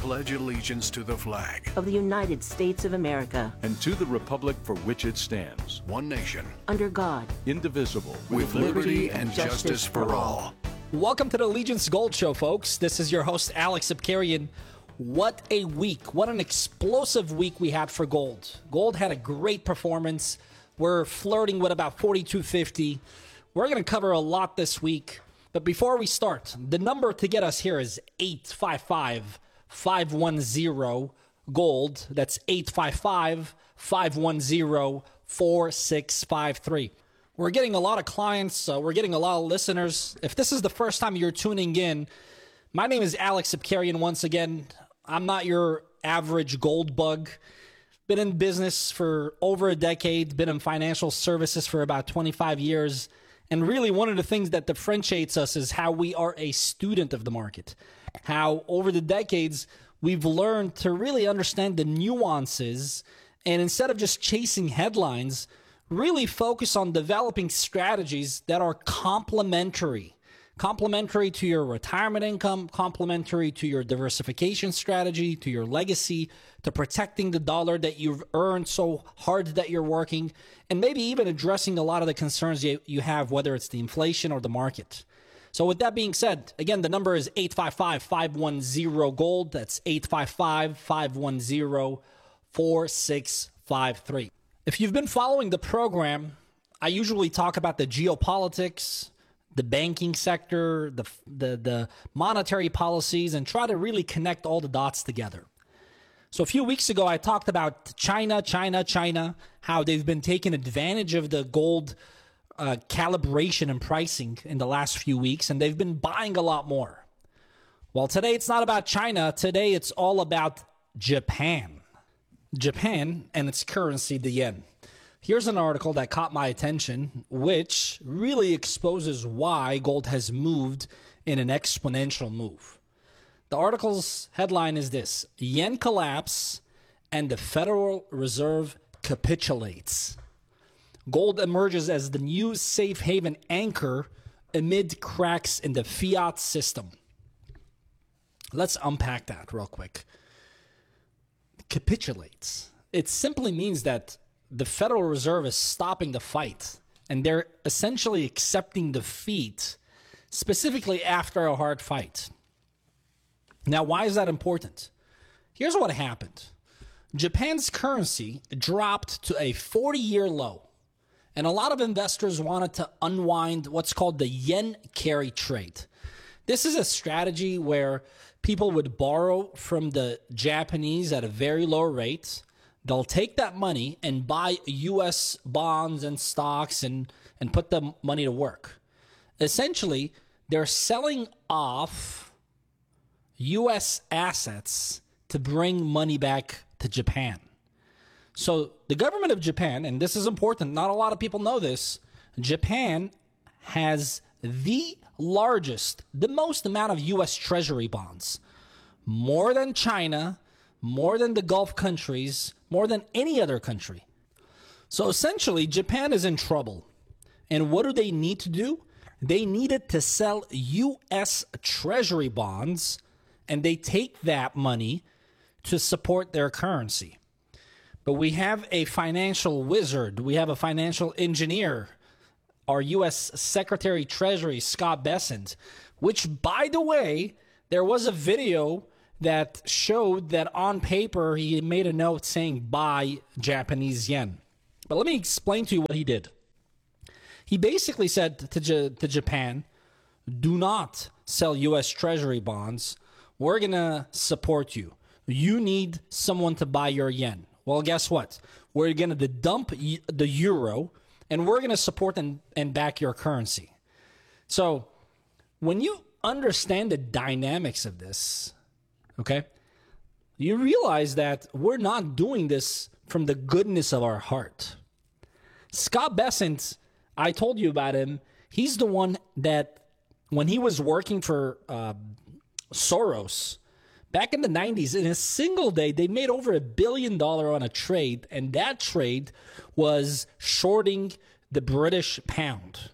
pledge allegiance to the flag of the United States of America and to the republic for which it stands, one nation, under God, indivisible, with liberty and justice for all. Welcome to the Allegiance Gold Show, folks. This is your host, Alex Abkarian. What a week. What an explosive week we had for gold. Gold had a great performance. We're flirting with about 42.50. We're going to cover a lot this week. But before we start, the number to get us here is 855-510-GOLD. That's 855-510-4653. We're getting a lot of clients. We're getting a lot of listeners. If this is the first time you're tuning in, my name is Alex Abkarian once again. I'm not your average gold bug. Been in business for over a decade, been in financial services for about 25 years. And really, one of the things that differentiates us is how we are a student of the market. How over the decades, we've learned to really understand the nuances and instead of just chasing headlines, really focus on developing strategies that are complementary to your retirement income, complementary to your diversification strategy, to your legacy, to protecting the dollar that you've earned so hard that you're working, and maybe even addressing a lot of the concerns you have, whether it's the inflation or the market. So with that being said, again, the number is 855-510-GOLD. That's 855-510-4653. If you've been following the program, I usually talk about the geopolitics, the banking sector, the monetary policies, and try to really connect all the dots together. So a few weeks ago, I talked about China, how they've been taking advantage of the gold calibration and pricing in the last few weeks, and they've been buying a lot more. Well, today it's not about China. Today it's all about Japan. Japan and its currency, the yen. Here's an article that caught my attention, which really exposes why gold has moved in an exponential move. The article's headline is this: Yen collapse and the Federal Reserve capitulates. Gold emerges as the new safe haven anchor amid cracks in the fiat system. Let's unpack that real quick. Capitulates. It simply means that the Federal Reserve is stopping the fight, and they're essentially accepting defeat, specifically after a hard fight. Now, why is that important? Here's what happened. Japan's currency dropped to a 40-year low, and a lot of investors wanted to unwind what's called the yen carry trade. This is a strategy where people would borrow from the Japanese at a very low rate. They'll take that money and buy U.S. bonds and stocks and put the money to work. Essentially, they're selling off U.S. assets to bring money back to Japan. So the government of Japan, and this is important, not a lot of people know this, Japan has the largest, the most amount of U.S. Treasury bonds. More than China, more than the Gulf countries, more than any other country. So essentially, Japan is in trouble. And what do they need to do? They needed to sell U.S. Treasury bonds, and they take that money to support their currency. But we have a financial wizard. We have a financial engineer, our U.S. Secretary Treasury, Scott Bessent, which, by the way, there was a video that showed that on paper he made a note saying buy Japanese yen. But let me explain to you what he did. He basically said to Japan, do not sell U.S. Treasury bonds. We're going to support you. You need someone to buy your yen. Well, guess what? We're going to dump the euro, and we're going to support and back your currency. So when you understand the dynamics of this, okay, you realize that we're not doing this from the goodness of our heart. Scott Bessent, I told you about him. He's the one that, when he was working for Soros, back in the 90s, in a single day, they made over $1 billion on a trade, and that trade was shorting the British pound.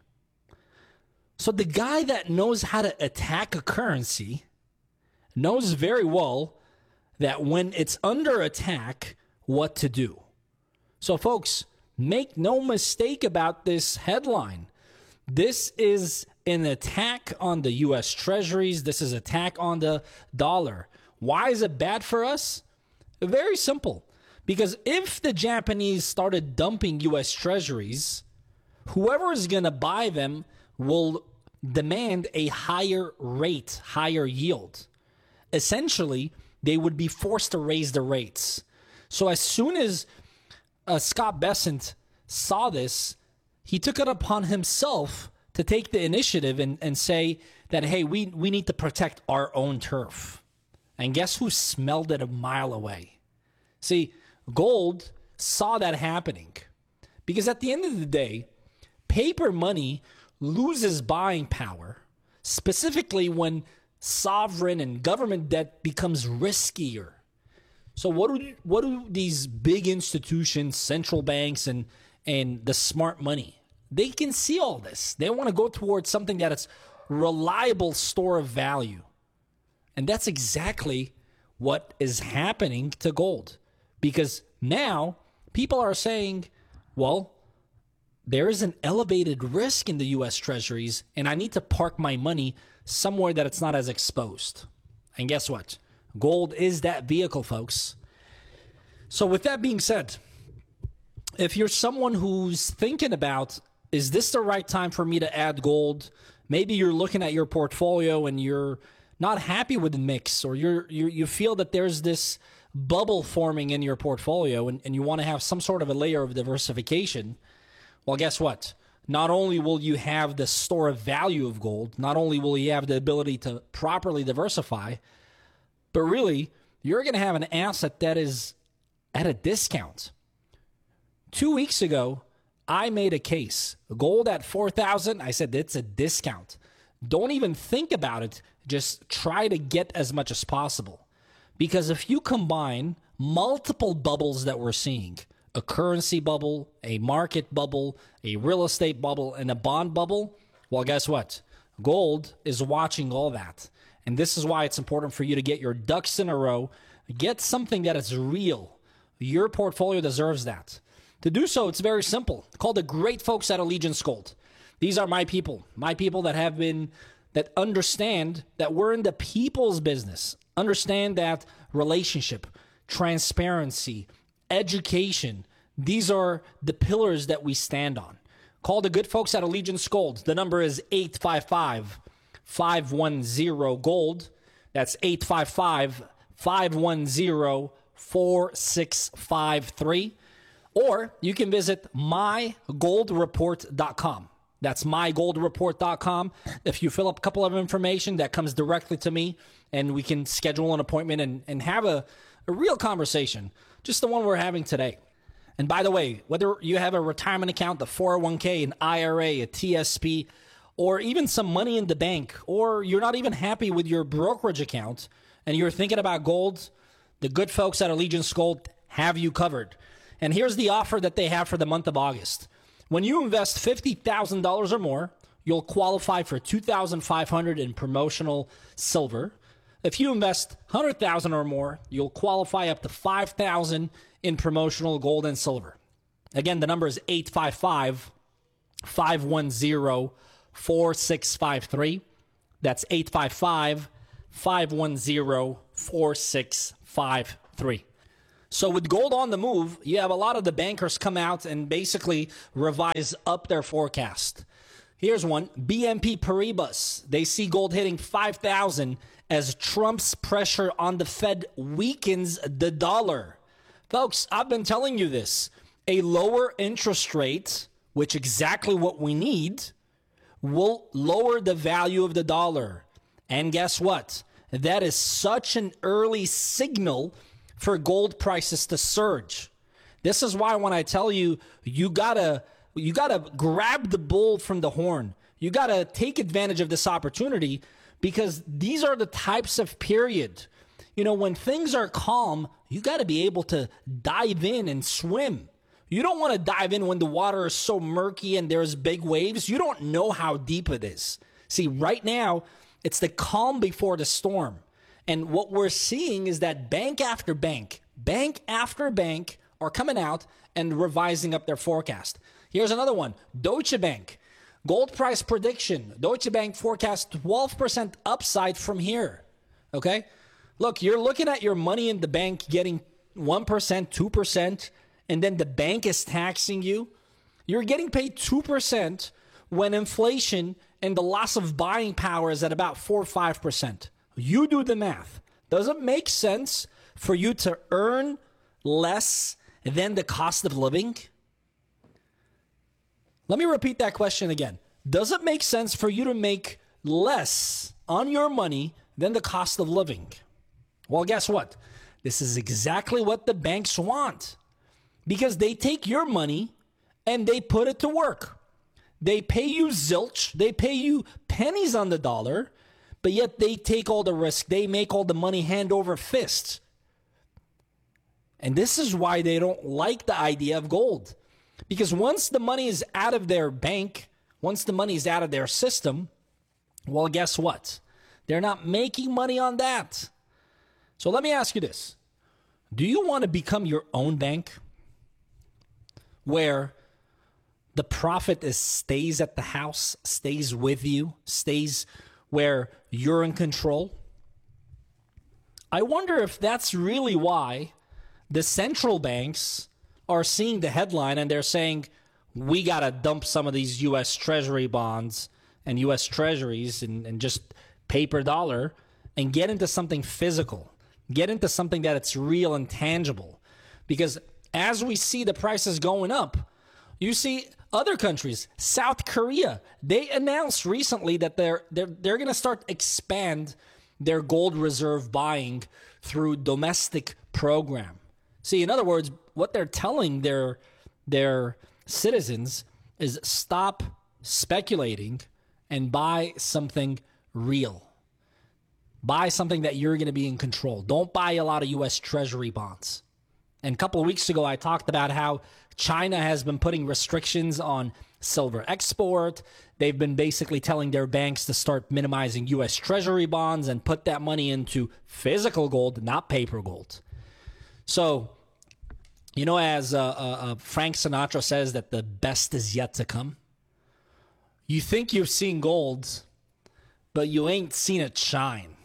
So the guy that knows how to attack a currency knows very well that when it's under attack, what to do. So, folks, make no mistake about this headline. This is an attack on the U.S. Treasuries. This is an attack on the dollar. Why is it bad for us? Very simple. Because if the Japanese started dumping U.S. Treasuries, whoever is going to buy them will demand a higher rate, higher yield. Essentially, they would be forced to raise the rates. So as soon as Scott Bessent saw this, he took it upon himself to take the initiative and say that, hey, we need to protect our own turf. And guess who smelled it a mile away? See, gold saw that happening. Because at the end of the day, paper money loses buying power, specifically when sovereign and government debt becomes riskier. So what do these big institutions, central banks, and the smart money, they can see all this. They want to go towards something that is reliable store of value. And that's exactly what is happening to gold. Because now people are saying, well, there is an elevated risk in the U.S. Treasuries, and I need to park my money somewhere that it's not as exposed. And guess what? Gold is that vehicle, folks. So with that being said, if you're someone who's thinking about, is this the right time for me to add gold? Maybe you're looking at your portfolio and you're not happy with the mix, or you feel that there's this bubble forming in your portfolio and you want to have some sort of a layer of diversification. Well, guess what? Not only will you have the store of value of gold, not only will you have the ability to properly diversify, but really, you're going to have an asset that is at a discount. 2 weeks ago, I made a case. Gold at $4,000, I said it's a discount. Don't even think about it. Just try to get as much as possible. Because if you combine multiple bubbles that we're seeing, a currency bubble, a market bubble, a real estate bubble, and a bond bubble, well, guess what? Gold is watching all that. And this is why it's important for you to get your ducks in a row. Get something that is real. Your portfolio deserves that. To do so, it's very simple. Call the great folks at Allegiance Gold. These are my people that understand that we're in the people's business. Understand that relationship, transparency, education, these are the pillars that we stand on. Call the good folks at Allegiance Gold. The number is 855-510-GOLD. That's 855-510-4653. Or you can visit mygoldreport.com. That's mygoldreport.com. If you fill up a couple of information, that comes directly to me, and we can schedule an appointment and have a real conversation, just the one we're having today. And by the way, whether you have a retirement account, a 401k, an IRA, a TSP, or even some money in the bank, or you're not even happy with your brokerage account and you're thinking about gold, the good folks at Allegiance Gold have you covered. And here's the offer that they have for the month of August. When you invest $50,000 or more, you'll qualify for $2,500 in promotional silver. If you invest $100,000 or more, you'll qualify up to $5,000 in promotional gold and silver. Again, the number is 855-510-4653. That's 855-510-4653. So with gold on the move, you have a lot of the bankers come out and basically revise up their forecast. Here's one. BNP Paribas. They see gold hitting 5,000 as Trump's pressure on the Fed weakens the dollar. Folks, I've been telling you this. A lower interest rate, which exactly what we need, will lower the value of the dollar. And guess what? That is such an early signal for gold prices to surge. This is why when I tell you, you gotta grab the bull from the horn. You gotta take advantage of this opportunity, because these are the types of period. You know, when things are calm, you gotta be able to dive in and swim. You don't want to dive in when the water is so murky and there's big waves. You don't know how deep it is. See, right now, it's the calm before the storm. And what we're seeing is that bank after bank are coming out and revising up their forecast. Here's another one. Deutsche Bank. Gold price prediction. Deutsche Bank forecast 12% upside from here. Okay? Look, you're looking at your money in the bank getting 1%, 2%, and then the bank is taxing you. You're getting paid 2% when inflation and the loss of buying power is at about 4 or 5%. You do the math. Does it make sense for you to earn less than the cost of living? Let me repeat that question again. Does it make sense for you to make less on your money than the cost of living? Well, guess what? This is exactly what the banks want, because they take your money and they put it to work. They pay you zilch. They pay you pennies on the dollar, but yet they take all the risk. They make all the money hand over fist. And this is why they don't like the idea of gold. Because once the money is out of their bank, once the money is out of their system, well, guess what? They're not making money on that. So let me ask you this. Do you want to become your own bank where the profit stays at the house, stays with you, stays where you're in control? I wonder if that's really why the central banks are seeing the headline and they're saying, we got to dump some of these U.S. Treasury bonds and U.S. Treasuries and just paper dollar and get into something physical, get into something that it's real and tangible. Because as we see the prices going up, you see other countries, South Korea, they announced recently that they're going to start expand their gold reserve buying through domestic program. See, in other words, what they're telling their citizens is stop speculating and buy something real. Buy something that you're going to be in control. Don't buy a lot of U.S. Treasury bonds. And a couple of weeks ago, I talked about how China has been putting restrictions on silver export. They've been basically telling their banks to start minimizing U.S. Treasury bonds and put that money into physical gold, not paper gold. So, you know, as Frank Sinatra says, that the best is yet to come. You think you've seen gold, but you ain't seen it shine.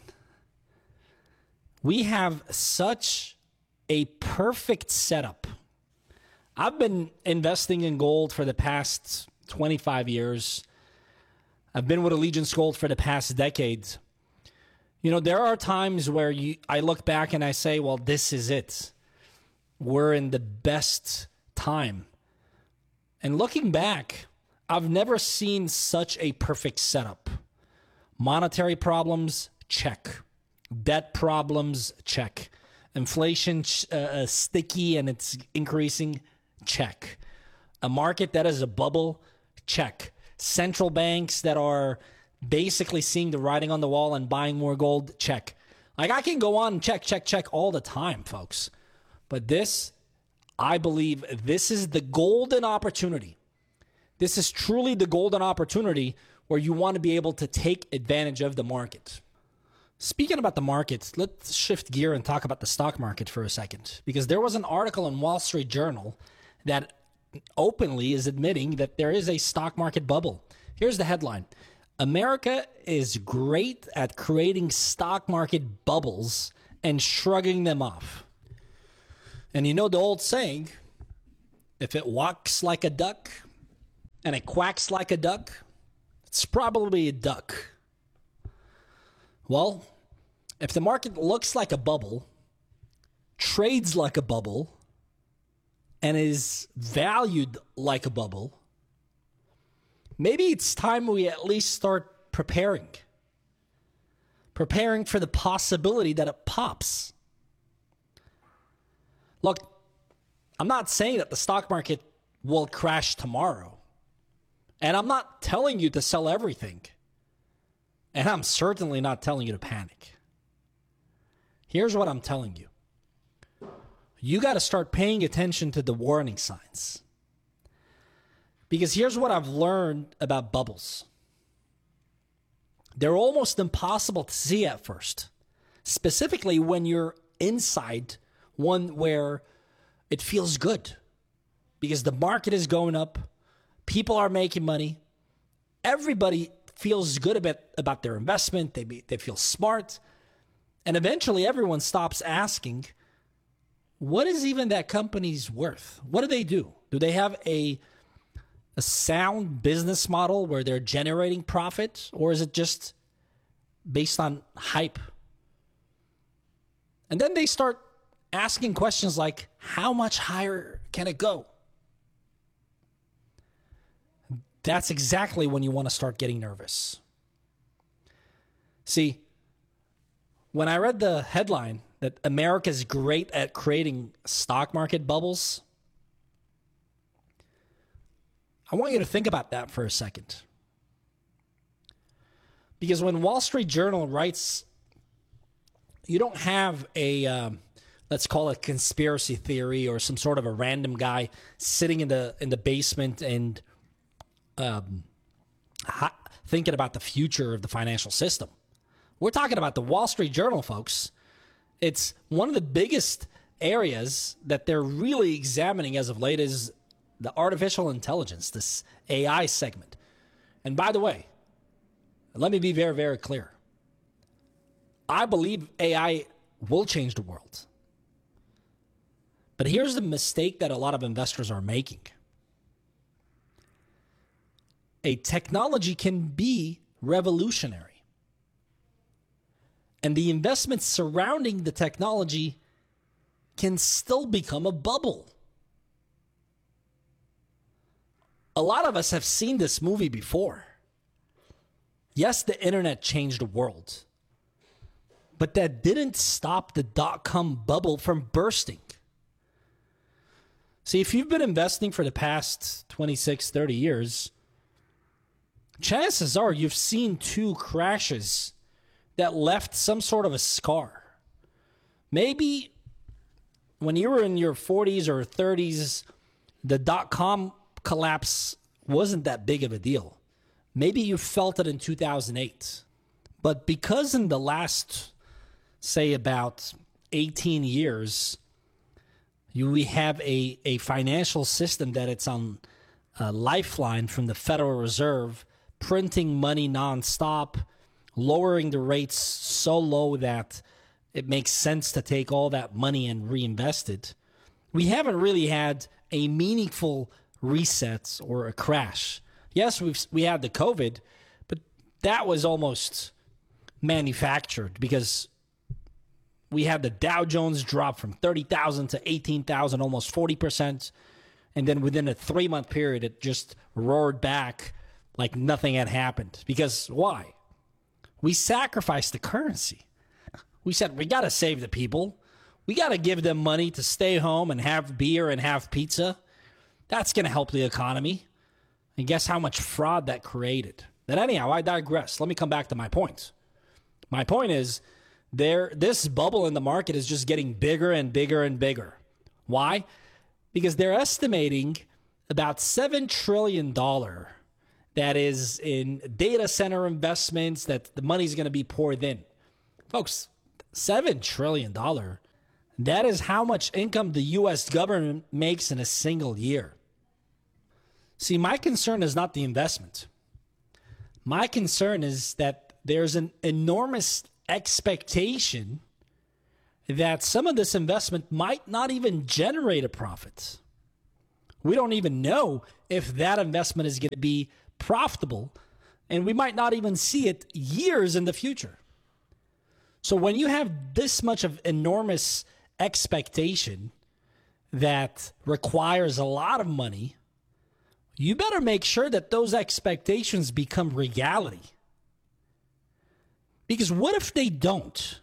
We have such a perfect setup. I've been investing in gold for the past 25 years. I've been with Allegiance Gold for the past decades. You know, there are times where I look back and I say, well, this is it. We're in the best time. And looking back, I've never seen such a perfect setup. Monetary problems, check. Debt problems, check. Inflation sticky and it's increasing, check. A market that is a bubble, check. Central banks that are basically seeing the writing on the wall and buying more gold, check. Like, I can go on and check all the time, folks. But this, I believe, this is the golden opportunity. This is truly the golden opportunity where you want to be able to take advantage of the market. Speaking about the markets, let's shift gear and talk about the stock market for a second. Because there was an article in Wall Street Journal that openly is admitting that there is a stock market bubble. Here's the headline. America is great at creating stock market bubbles and shrugging them off. And you know the old saying, if it walks like a duck and it quacks like a duck, it's probably a duck. Well, if the market looks like a bubble, trades like a bubble, and is valued like a bubble, maybe it's time we at least start preparing for the possibility that it pops. Look, I'm not saying that the stock market will crash tomorrow. And I'm not telling you to sell everything. And I'm certainly not telling you to panic. Here's what I'm telling you. You got to start paying attention to the warning signs. Because here's what I've learned about bubbles. They're almost impossible to see at first. specifically when you're inside one where it feels good because the market is going up, people are making money, everybody feels good about their investment, they feel smart, and eventually everyone stops asking, what is even that company's worth? What do they do? Do they have a sound business model where they're generating profit, or is it just based on hype? And then they start asking questions like, how much higher can it go? That's exactly when you want to start getting nervous. See, when I read the headline that America's great at creating stock market bubbles, I want you to think about that for a second. Because when Wall Street Journal writes, you don't have a, let's call it conspiracy theory or some sort of a random guy sitting in the basement and thinking about the future of the financial system. We're talking about the Wall Street Journal, folks. It's one of the biggest areas that they're really examining as of late is the artificial intelligence, this AI segment. And by the way, let me be very, very clear. I believe AI will change the world. But here's the mistake that a lot of investors are making. A technology can be revolutionary. And the investments surrounding the technology can still become a bubble. A lot of us have seen this movie before. Yes, the internet changed the world. But that didn't stop the dot-com bubble from bursting. See, if you've been investing for the past 26, 30 years, chances are you've seen two crashes that left some sort of a scar. Maybe when you were in your 40s or 30s, the dot-com collapse wasn't that big of a deal. Maybe you felt it in 2008. But because in the last, say, about 18 years, we have a financial system that it's on a lifeline from the Federal Reserve, printing money nonstop, lowering the rates so low that it makes sense to take all that money and reinvest it. We haven't really had a meaningful reset or a crash. Yes, we had the COVID, but that was almost manufactured because we had the Dow Jones drop from 30,000 to 18,000, almost 40%. And then within a 3-month period, it just roared back like nothing had happened. Because why? We sacrificed the currency. We said, we got to save the people. We got to give them money to stay home and have beer and have pizza. That's going to help the economy. And guess how much fraud that created? But anyhow, I digress. Let me come back to my point. My point is, this bubble in the market is just getting bigger and bigger and bigger. Why? Because they're estimating about $7 trillion that is in data center investments, that the money's going to be poured in. Folks, $7 trillion, that is how much income the U.S. government makes in a single year. See, my concern is not the investment. My concern is that there's an enormous expectation that some of this investment might not even generate a profit. We don't even know if that investment is going to be profitable, and we might not even see it years in the future. So when you have this much of enormous expectation that requires a lot of money, you better make sure that those expectations become reality. Because what if they don't?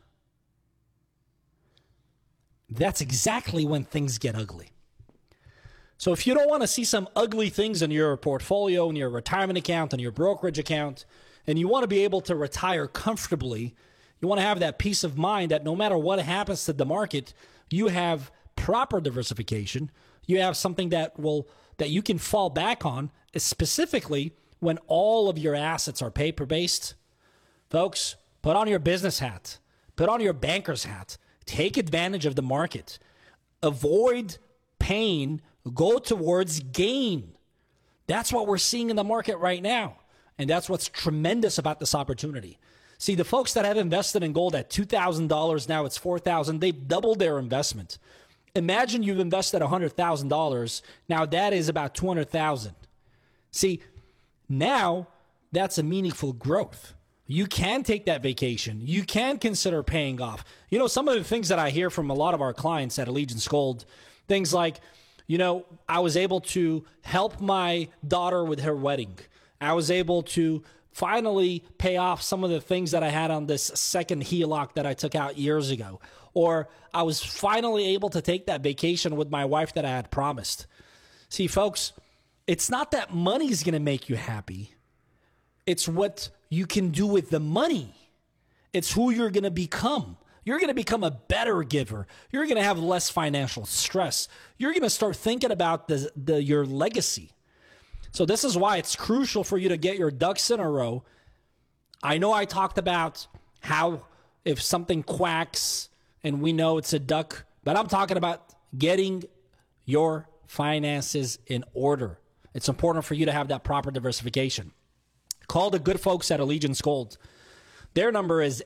That's exactly when things get ugly. So if you don't want to see some ugly things in your portfolio, in your retirement account, in your brokerage account, and you want to be able to retire comfortably, you want to have that peace of mind that no matter what happens to the market, you have proper diversification. You have something that you can fall back on, specifically when all of your assets are paper-based. Folks, put on your business hat. Put on your banker's hat. Take advantage of the market. Avoid pain. Go towards gain. That's what we're seeing in the market right now. And that's what's tremendous about this opportunity. See, the folks that have invested in gold at $2,000, now it's $4,000, they've doubled their investment. Imagine you've invested $100,000. Now that is about $200,000. See, now that's a meaningful growth. You can take that vacation. You can consider paying off. You know, some of the things that I hear from a lot of our clients at Allegiance Gold, things like, you know, I was able to help my daughter with her wedding. I was able to finally pay off some of the things that I had on this second HELOC that I took out years ago. Or I was finally able to take that vacation with my wife that I had promised. See, folks, it's not that money's going to make you happy. It's what you can do with the money. It's who you're going to become. You're going to become a better giver. You're going to have less financial stress. You're going to start thinking about your legacy. So this is why it's crucial for you to get your ducks in a row. I know I talked about how if something quacks and we know it's a duck, but I'm talking about getting your finances in order. It's important for you to have that proper diversification. Call the good folks at Allegiance Gold. Their number is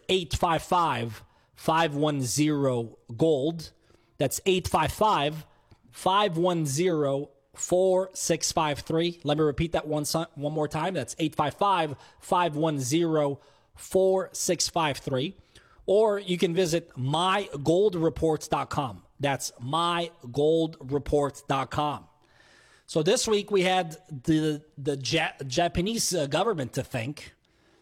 855-510-GOLD. That's 855-510-4653. Let me repeat that one more time. That's 855-510-4653. Or you can visit mygoldreports.com. That's mygoldreports.com. So this week we had the Japanese government to thank.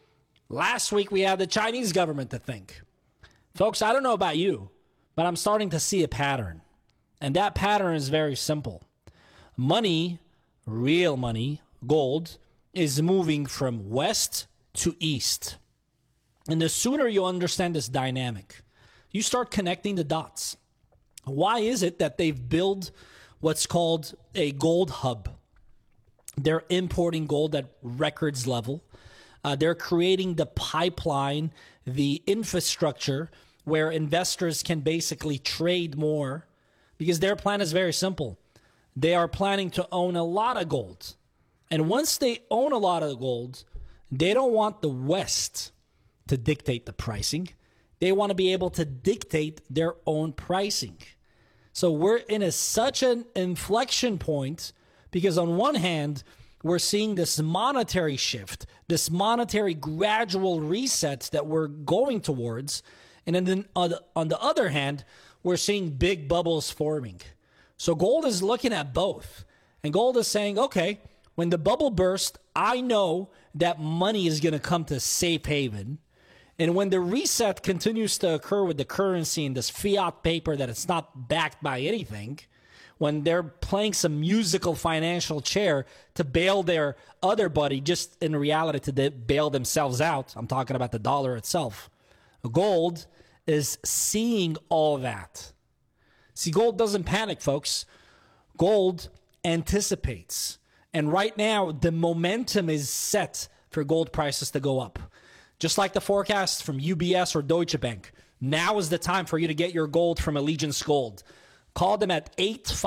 Last week we had the Chinese government to thank. Folks, I don't know about you, but I'm starting to see a pattern. And that pattern is very simple. Money, real money, gold, is moving from west to east. And the sooner you understand this dynamic, you start connecting the dots. Why is it that they've built what's called a gold hub? They're importing gold at records level. They're creating the pipeline, the infrastructure where investors can basically trade more, because their plan is very simple. They are planning to own a lot of gold. And once they own a lot of gold, they don't want the West to dictate the pricing. They want to be able to dictate their own pricing. So we're in such an inflection point, because on one hand, we're seeing this monetary shift, this monetary gradual reset that we're going towards. And then on the other hand, we're seeing big bubbles forming. So gold is looking at both. And gold is saying, okay, when the bubble bursts, I know that money is going to come to safe haven. And when the reset continues to occur with the currency and this fiat paper that it's not backed by anything, when they're playing some musical financial chair to bail their other buddy, just in reality to bail themselves out, I'm talking about the dollar itself, gold is seeing all that. See, gold doesn't panic, folks. Gold anticipates. And right now, the momentum is set for gold prices to go up. Just like the forecast from UBS or Deutsche Bank, now is the time for you to get your gold from Allegiance Gold. Call them at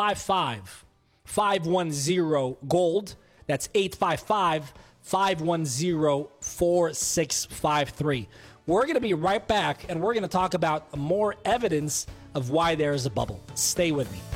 855-510-GOLD. That's 855-510-4653. We're going to be right back, and we're going to talk about more evidence of why there is a bubble. Stay with me.